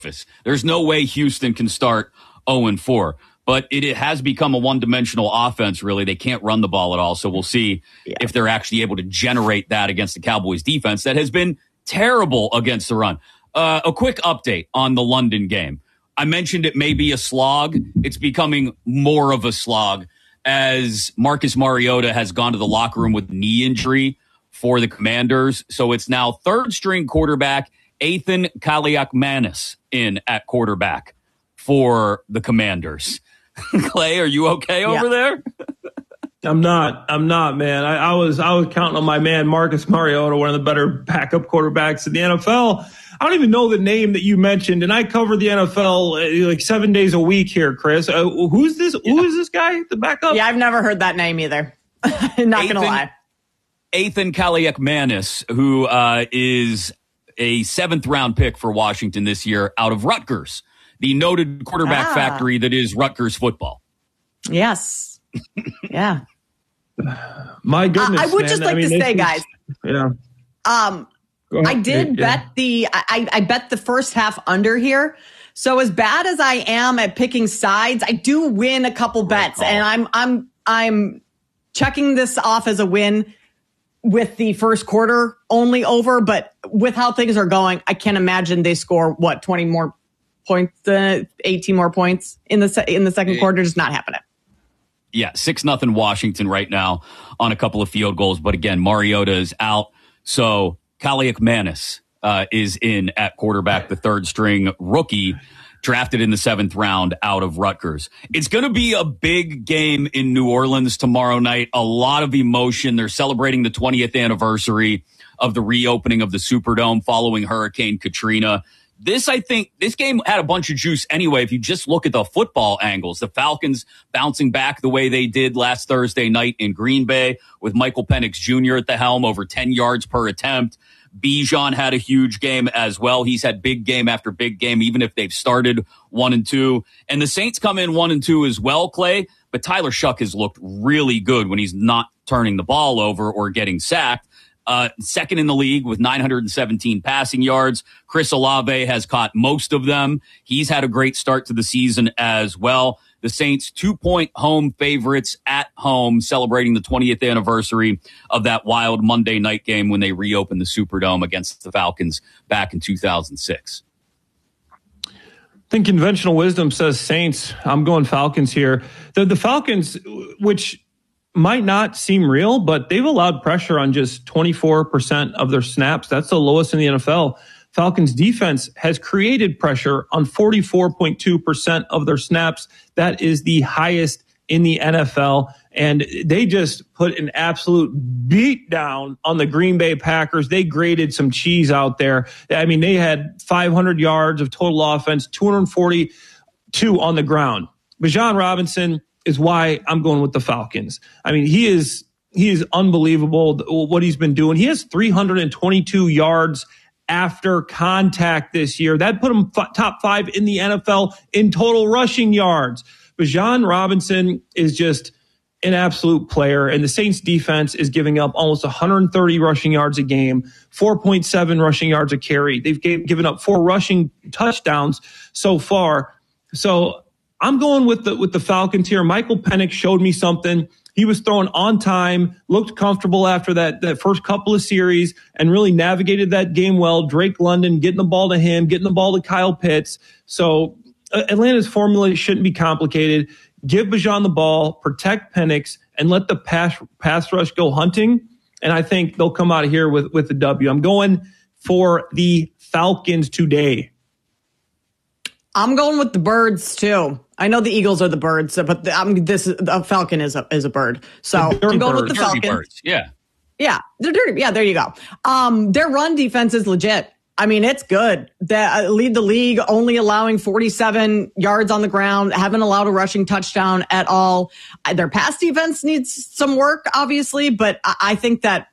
There's no way Houston can start 0-4. But it has become a one-dimensional offense, really. They can't run the ball at all. So we'll see if they're actually able to generate that against the Cowboys defense that has been terrible against the run. A quick update on the London game. I mentioned it may be a slog. It's becoming more of a slog as Marcus Mariota has gone to the locker room with knee injury for the Commanders. So it's now third-string quarterback Ethan Kaliakmanis in at quarterback for the Commanders. Clay, are you okay over there? I'm not, man. I was counting on my man Marcus Mariota, one of the better backup quarterbacks in the NFL. I don't even know the name that you mentioned, and I cover the NFL like 7 days a week here, Chris. Who's this? Yeah. Who is this guy? The backup? Yeah, I've never heard that name either. Not gonna lie. Ethan Kaliakmanis, who is a 7th-round pick for Washington this year out of Rutgers, the noted quarterback factory that is Rutgers football. Yes. Yeah. My goodness, I would just like to say, guys. Yeah. I did bet I bet the first half under here. So as bad as I am at picking sides, I do win a couple bets, and I'm checking this off as a win with the first quarter only over. But with how things are going, I can't imagine they score 20 more points, 18 more points in the second quarter. Just not happening. Yeah, 6-0 Washington right now on a couple of field goals. But again, Mariota is out. So Kaliakmanis is in at quarterback, the third-string rookie drafted in the 7th round out of Rutgers. It's going to be a big game in New Orleans tomorrow night. A lot of emotion. They're celebrating the 20th anniversary of the reopening of the Superdome following Hurricane Katrina. This game had a bunch of juice anyway. If you just look at the football angles, the Falcons bouncing back the way they did last Thursday night in Green Bay with Michael Penix Jr. at the helm, over 10 yards per attempt. Bijan had a huge game as well. He's had big game after big game, even if they've started 1-2. And the Saints come in 1-2 as well, Clay. But Tyler Shuck has looked really good when he's not turning the ball over or getting sacked. Second in the league with 917 passing yards. Chris Olave has caught most of them. He's had a great start to the season as well. The Saints 2-point home favorites at home, celebrating the 20th anniversary of that wild Monday night game when they reopened the Superdome against the Falcons back in 2006. I think conventional wisdom says Saints. I'm going Falcons here. The Falcons, which might not seem real, but they've allowed pressure on just 24% of their snaps. That's the lowest in the NFL. Falcons defense has created pressure on 44.2% of their snaps. That is the highest in the NFL. And they just put an absolute beat down on the Green Bay Packers. They graded some cheese out there. I mean, they had 500 yards of total offense, 242 on the ground. Bijan Robinson is why I'm going with the Falcons. I mean, he is unbelievable what he's been doing. He has 322 yards after contact this year. That put him top 5 in the NFL in total rushing yards. Bijan Robinson is just an absolute player, and the Saints defense is giving up almost 130 rushing yards a game, 4.7 rushing yards a carry. They've given up 4 rushing touchdowns so far. So I'm going with the Falcons here. Michael Penix showed me something. He was throwing on time, looked comfortable after that first couple of series, and really navigated that game well. Drake London getting the ball to him, getting the ball to Kyle Pitts. So Atlanta's formula shouldn't be complicated. Give Bijan the ball, protect Penix, and let the pass rush go hunting. And I think they'll come out of here with the W. I'm going for the Falcons today. I'm going with the Birds too. I know the Eagles are the Birds, but the Falcon is a bird. So I'm going with the Falcons. Birds. Yeah, they're dirty. Yeah, there you go. Their run defense is legit. I mean, it's good. They lead the league, only allowing 47 yards on the ground, haven't allowed a rushing touchdown at all. Their pass defense needs some work, obviously, but I think that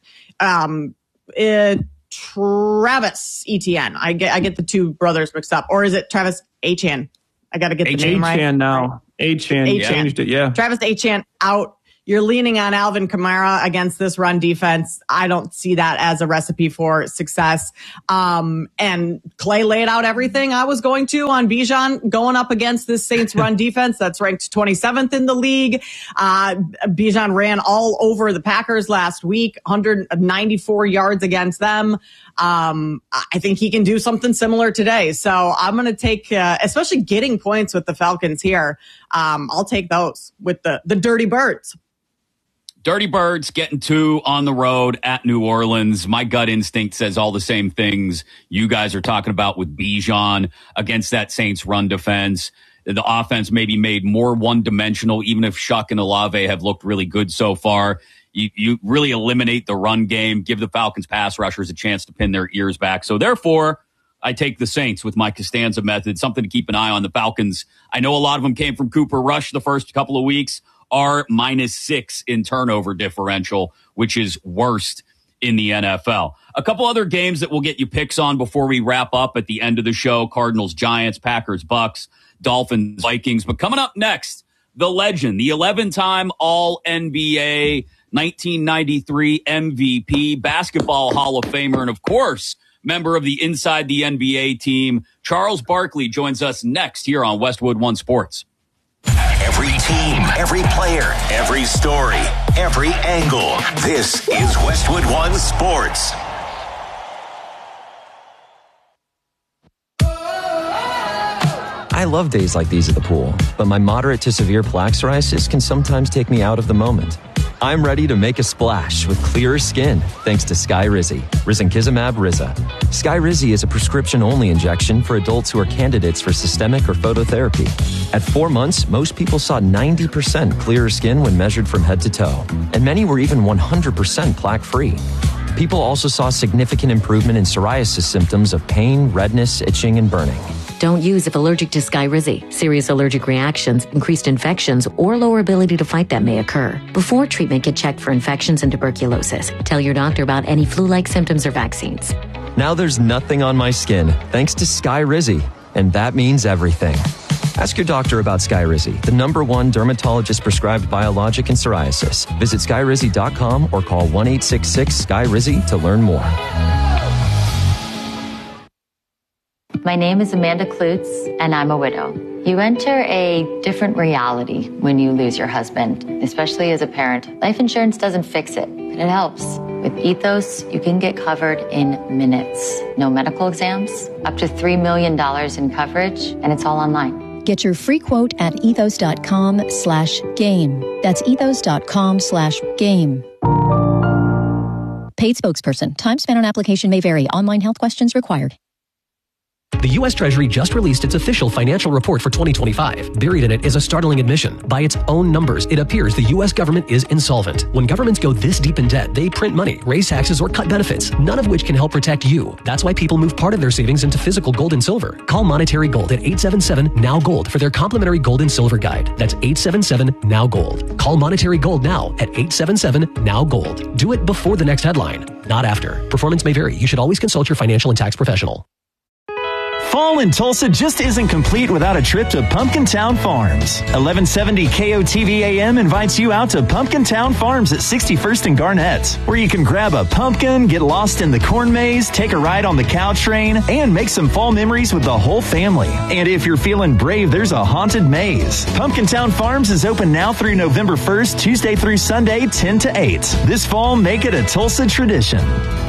Travis Etienne. I get the two brothers mixed up, or is it Travis Etienne? I got to get the name right. Etienne now. Etienne changed it. Yeah. Travis Etienne out. You're leaning on Alvin Kamara against this run defense. I don't see that as a recipe for success. And Clay laid out everything I was going to on Bijan going up against this Saints run defense that's ranked 27th in the league. Bijan ran all over the Packers last week, 194 yards against them. I think he can do something similar today. So I'm going to take, especially getting points with the Falcons here. I'll take those with the Dirty Birds. Dirty Birds getting 2 on the road at New Orleans. My gut instinct says all the same things you guys are talking about with Bijan against that Saints run defense. The offense may be made more one-dimensional, even if Shuck and Olave have looked really good so far. You really eliminate the run game, give the Falcons pass rushers a chance to pin their ears back. So therefore, I take the Saints with my Costanza method, something to keep an eye on. The Falcons, I know a lot of them came from Cooper Rush the first couple of weeks, are -6 in turnover differential, which is worst in the NFL. A couple other games that we'll get you picks on before we wrap up at the end of the show. Cardinals, Giants, Packers, Bucks, Dolphins, Vikings. But coming up next, the legend, the 11-time All-NBA, 1993 MVP, Basketball Hall of Famer, and of course, member of the Inside the NBA team, Charles Barkley joins us next here on Westwood One Sports. Every team, every player, every story, every angle. This is Westwood One Sports. I love days like these at the pool, but my moderate to severe plaque psoriasis can sometimes take me out of the moment. I'm ready to make a splash with clearer skin thanks to Skyrizi, Risankizumab Riza. Skyrizi is a prescription-only injection for adults who are candidates for systemic or phototherapy. At 4 months, most people saw 90% clearer skin when measured from head to toe, and many were even 100% plaque-free. People also saw significant improvement in psoriasis symptoms of pain, redness, itching, and burning. Don't use if allergic to Skyrizi. Serious allergic reactions, increased infections, or lower ability to fight them may occur. Before treatment, get checked for infections and tuberculosis. Tell your doctor about any flu-like symptoms or vaccines. Now there's nothing on my skin thanks to Skyrizi, and that means everything. Ask your doctor about Skyrizi, the #1 dermatologist-prescribed biologic in psoriasis. Visit Skyrizi.com or call 1-866-SKYRIZI to learn more. My name is Amanda Klutz, and I'm a widow. You enter a different reality when you lose your husband, especially as a parent. Life insurance doesn't fix it, but it helps. With Ethos, you can get covered in minutes. No medical exams, up to $3 million in coverage, and it's all online. Get your free quote at ethos.com/game. That's ethos.com/game. Paid spokesperson. Time spent on application may vary. Online health questions required. The U.S. Treasury just released its official financial report for 2025. Buried in it is a startling admission. By its own numbers, it appears the U.S. government is insolvent. When governments go this deep in debt, they print money, raise taxes, or cut benefits, none of which can help protect you. That's why people move part of their savings into physical gold and silver. Call Monetary Gold at 877-NOW-GOLD for their complimentary gold and silver guide. That's 877-NOW-GOLD. Call Monetary Gold now at 877-NOW-GOLD. Do it before the next headline, not after. Performance may vary. You should always consult your financial and tax professional. Fall in Tulsa just isn't complete without a trip to Pumpkin Town Farms. 1170 KOTV AM invites you out to Pumpkin Town Farms at 61st and Garnett, where you can grab a pumpkin, get lost in the corn maze, take a ride on the cow train, and make some fall memories with the whole family. And if you're feeling brave, there's a haunted maze. Pumpkin Town Farms is open now through November 1st, Tuesday through Sunday, 10 to 8. This fall, make it a Tulsa tradition.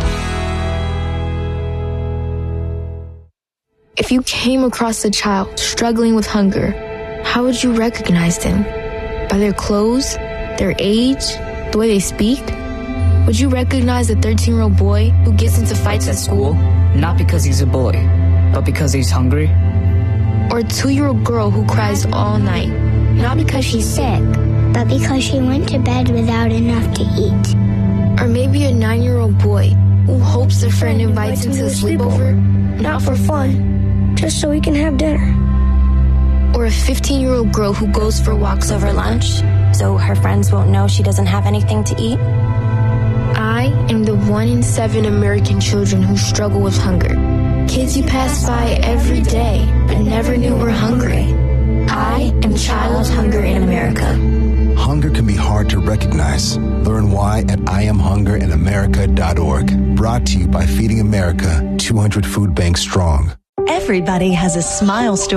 If you came across a child struggling with hunger, how would you recognize them? By their clothes, their age, the way they speak? Would you recognize a 13-year-old boy who gets into fights at school? Not because he's a boy, but because he's hungry. Or a 2-year-old girl who cries all night? Not because she's sick, but because she went to bed without enough to eat. Or maybe a 9-year-old boy who hopes a friend invites him to a sleepover, not for fun, just so we can have dinner. Or a 15-year-old girl who goes for walks over lunch, so her friends won't know she doesn't have anything to eat. I am the 1 in 7 American children who struggle with hunger. Kids you pass by every day, but never knew were hungry. I am Child Hunger in America. Hunger can be hard to recognize. Learn why at IamHungerInAmerica.org. Brought to you by Feeding America, 200 food banks strong. Everybody has a smile story.